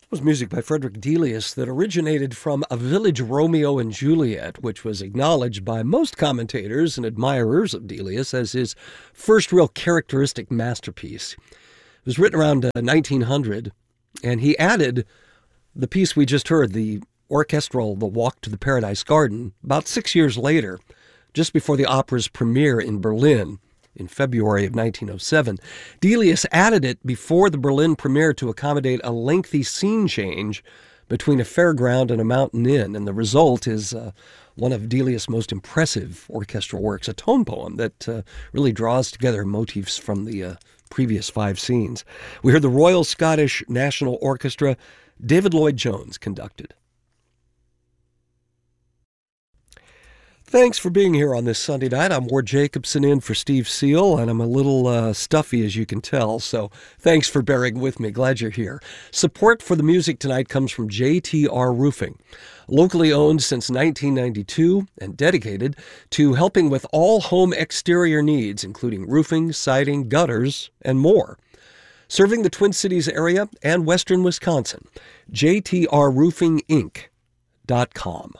Was music by Frederick Delius that originated from A Village Romeo and Juliet, which was acknowledged by most commentators and admirers of Delius as his first real characteristic masterpiece. It was written around 1900, and he added the piece we just heard, the orchestral The Walk to the Paradise Garden, about 6 years later, just before the opera's premiere in Berlin in February of 1907. Delius added it before the Berlin premiere to accommodate a lengthy scene change between a fairground and a mountain inn, and the result is one of Delius' most impressive orchestral works, a tone poem that really draws together motifs from the previous 5 scenes. We heard the Royal Scottish National Orchestra. David Lloyd-Jones conducted. Thanks for being here on this Sunday night. I'm Ward Jacobson in for Steve Seal, and I'm a little stuffy, as you can tell, so thanks for bearing with me. Glad you're here. Support for the music tonight comes from JTR Roofing, locally owned since 1992 and dedicated to helping with all home exterior needs, including roofing, siding, gutters, and more. Serving the Twin Cities area and western Wisconsin, jtrroofinginc.com.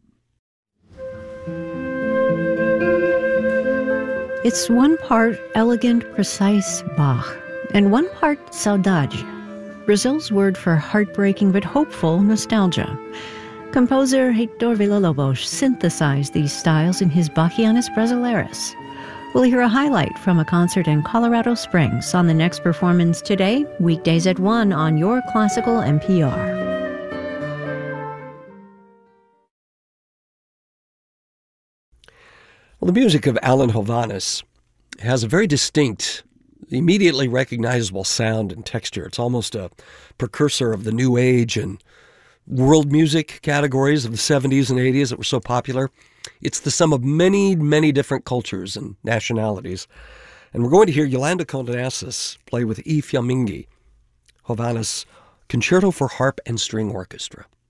It's one part elegant, precise Bach, and one part saudade, Brazil's word for heartbreaking but hopeful nostalgia. Composer Heitor Villa-Lobos synthesized these styles in his Bachianas Brasileiras. We'll hear a highlight from a concert in Colorado Springs on the next performance today, weekdays at 1 on your classical NPR. Well, the music of Alan Hovhaness has a very distinct, immediately recognizable sound and texture. It's almost a precursor of the New Age and world music categories of the 70s and 80s that were so popular. It's the sum of many, many different cultures and nationalities. And we're going to hear Yolanda Condenassis play with E. Fiammingi, Hovhaness Concerto for Harp and String Orchestra.